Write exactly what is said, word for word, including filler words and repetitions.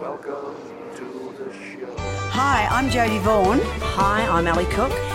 Welcome to the show. Hi, I'm Jodie Vaughan. Hi, I'm Ali Cook.